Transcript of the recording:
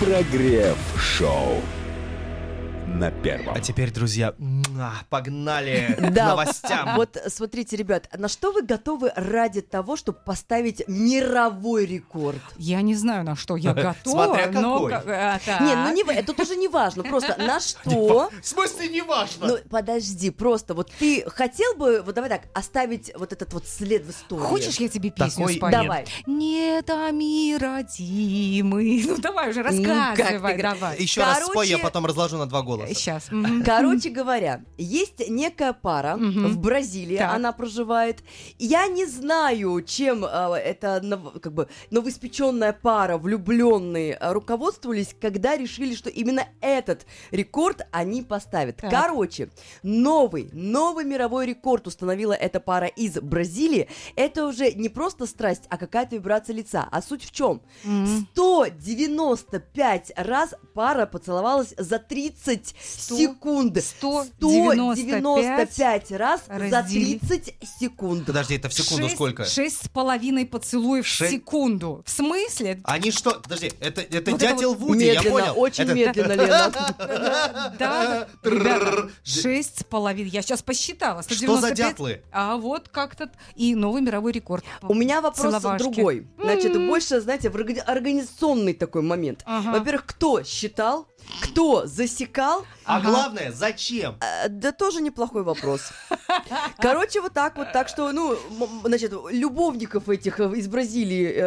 Прогрев-шоу на Первом. А теперь, друзья, погнали к Да, новостям. вот смотрите, ребят, на что вы готовы ради того, чтобы поставить мировой рекорд? Я не знаю, на что я готова. Смотря но какой. Не, ну не это тоже не важно, просто на что. В смысле, не важно? Ну, подожди, просто вот ты хотел бы, вот давай так, оставить вот этот вот след в истории? Хочешь, я тебе песню Такой спою? Давай. Нет, мир родимый. Ну, давай уже, рассказывай, ты давай. Еще раз Короче, спой, я потом разложу на 2 голоса. Сейчас. Короче говоря, есть некая пара в Бразилии, Так. она проживает. Я не знаю, чем эта как бы новоиспеченная пара, влюбленные, руководствовались, когда решили, что именно этот рекорд они поставят. Так. Короче, новый мировой рекорд установила эта пара из Бразилии. Это уже не просто страсть, а какая-то вибрация лица. А суть в чем? 195 раз пара поцеловалась за 30 секунд. 195 раз за разделить. 30 секунд. Подожди, это в секунду сколько? 6,5 поцелуев в Шесть- секунду. В смысле? Они что? Подожди, это Вот дятел это Вуди, я Медленно, понял. очень Это- медленно, Лена. Да, ребята, 6,5. Я сейчас посчитала. Что 195. за дятлы? А вот как-то и новый мировой рекорд. У меня вопрос Целовашки. другой. Значит, больше, знаете, в организационный такой момент. Ага. Во-первых, кто считал, кто засекал, А главное, зачем? да тоже неплохой вопрос. Короче, вот так вот. Так что, ну, значит, любовников этих из Бразилии